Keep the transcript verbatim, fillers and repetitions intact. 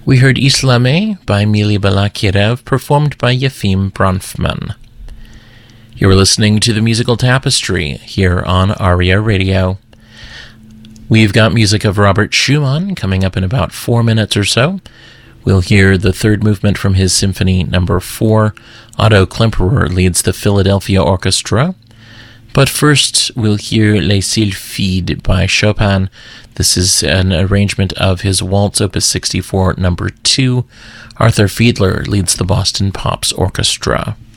We heard Islame by Mili Balakirev, performed by Yefim Bronfman. You're listening to the Musical Tapestry here on Aria Radio. We've got music of Robert Schumann coming up in about four minutes or so. We'll hear the third movement from his Symphony Number Four. Otto Klemperer leads the Philadelphia Orchestra. But first, we'll hear Les Sylphides by Chopin. This is an arrangement of his Waltz Opus sixty-four Number Two. Arthur Fiedler leads the Boston Pops Orchestra.